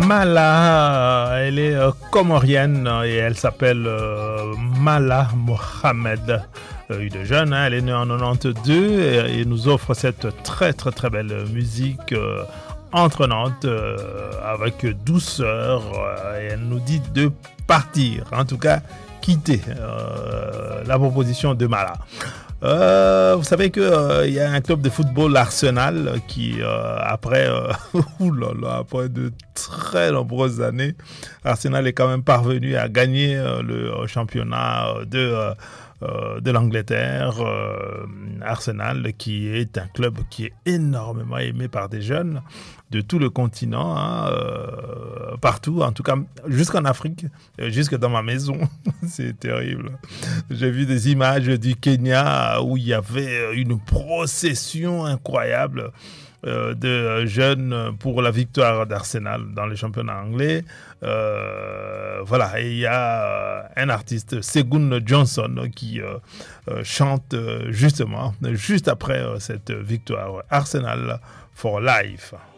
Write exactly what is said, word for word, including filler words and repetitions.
Mala, elle est euh, comorienne et elle s'appelle euh, Mala Mohamed. Euh, une jeune, hein, elle est née en quatre-vingt-douze et, et nous offre cette très très très belle musique euh, entraînante euh, avec douceur euh, et elle nous dit de partir, en tout cas quitter euh, la proposition de Mala. Euh, vous savez que euh, il y a un club de football, l'Arsenal, qui euh, après, euh, oulala, après de très nombreuses années, Arsenal est quand même parvenu à gagner euh, le championnat de euh, euh, de l'Angleterre. euh, Arsenal, qui est un club qui est énormément aimé par des jeunes de tout le continent, hein, euh, partout, en tout cas jusqu'en Afrique, jusque dans ma maison. C'est terrible. J'ai vu des images du Kenya où il y avait une procession incroyable euh, de jeunes pour la victoire d'Arsenal dans le championnat anglais. Euh, voilà, et il y a un artiste, Segun Johnson, qui euh, euh, chante justement juste après euh, cette victoire. Arsenal for Life.